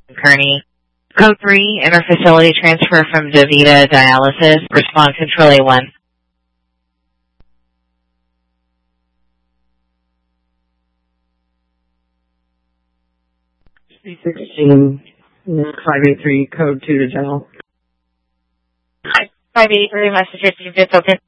Kearney. Code 3, interfacility transfer from DaVita Dialysis. Respond Control A1. 316, 583, code 2 to General. Hi, 583, message received, it's open.